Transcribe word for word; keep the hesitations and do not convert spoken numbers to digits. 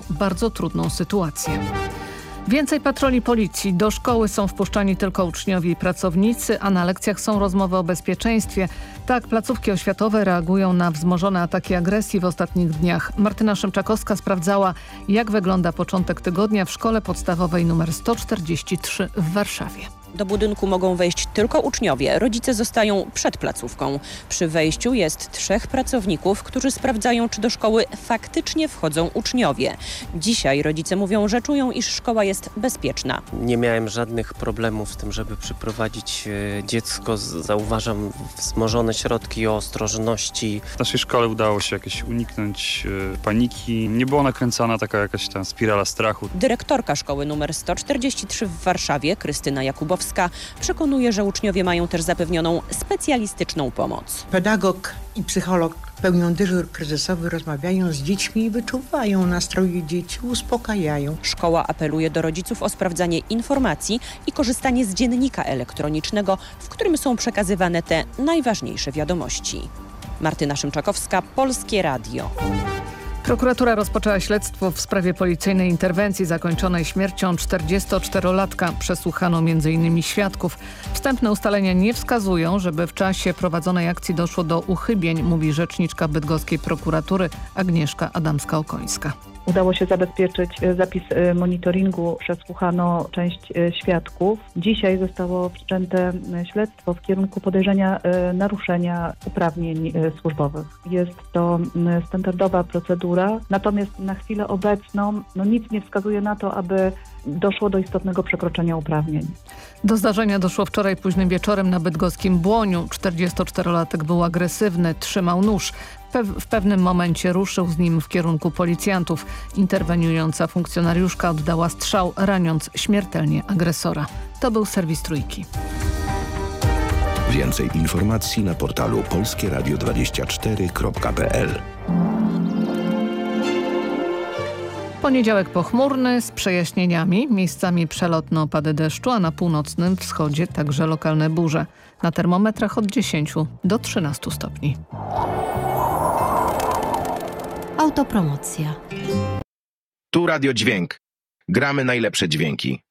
bardzo trudną sytuację. Więcej patroli policji. Do szkoły są wpuszczani tylko uczniowie i pracownicy, a na lekcjach są rozmowy o bezpieczeństwie. Tak placówki oświatowe reagują na wzmożone ataki agresji w ostatnich dniach. Martyna Szymczakowska sprawdzała, jak wygląda początek tygodnia w szkole podstawowej nr sto czterdzieści trzy w Warszawie. Do budynku mogą wejść tylko uczniowie. Rodzice zostają przed placówką. Przy wejściu jest trzech pracowników, którzy sprawdzają, czy do szkoły faktycznie wchodzą uczniowie. Dzisiaj rodzice mówią, że czują, iż szkoła jest bezpieczna. Nie miałem żadnych problemów z tym, żeby przyprowadzić dziecko. Zauważam wzmożone środki ostrożności. W naszej szkole udało się jakieś uniknąć paniki. Nie była nakręcana taka jakaś tam spirala strachu. Dyrektorka szkoły nr sto czterdzieści trzy w Warszawie, Krystyna Jakubowska, przekonuje, że uczniowie mają też zapewnioną specjalistyczną pomoc. Pedagog i psycholog pełnią dyżur kryzysowy, rozmawiają z dziećmi i wyczuwają nastroje dzieci, uspokajają. Szkoła apeluje do rodziców o sprawdzanie informacji i korzystanie z dziennika elektronicznego, w którym są przekazywane te najważniejsze wiadomości. Martyna Szymczakowska, Polskie Radio. Prokuratura rozpoczęła śledztwo w sprawie policyjnej interwencji zakończonej śmiercią czterdziestoczterolatka. Przesłuchano między innymi świadków. Wstępne ustalenia nie wskazują, żeby w czasie prowadzonej akcji doszło do uchybień, mówi rzeczniczka bydgoskiej prokuratury Agnieszka Adamska-Okońska. Udało się zabezpieczyć zapis monitoringu, przesłuchano część świadków. Dzisiaj zostało wszczęte śledztwo w kierunku podejrzenia naruszenia uprawnień służbowych. Jest to standardowa procedura, natomiast na chwilę obecną no nic nie wskazuje na to, aby doszło do istotnego przekroczenia uprawnień. Do zdarzenia doszło wczoraj późnym wieczorem na bydgoskim Błoniu. czterdziestoczterolatek był agresywny, trzymał nóż. W pewnym momencie ruszył z nim w kierunku policjantów. Interweniująca funkcjonariuszka oddała strzał, raniąc śmiertelnie agresora. To był serwis Trójki. Więcej informacji na portalu polskie radio dwadzieścia cztery kropka p l. Poniedziałek pochmurny z przejaśnieniami, miejscami przelotne opady deszczu, a na północnym wschodzie także lokalne burze. Na termometrach od dziesięciu do trzynastu stopni. Autopromocja. Tu Radio Dźwięk. Gramy najlepsze dźwięki.